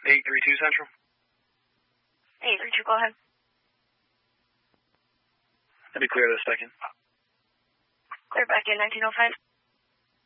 832 Central. 832, go ahead. I'll be clear this second. Clear back in 1905.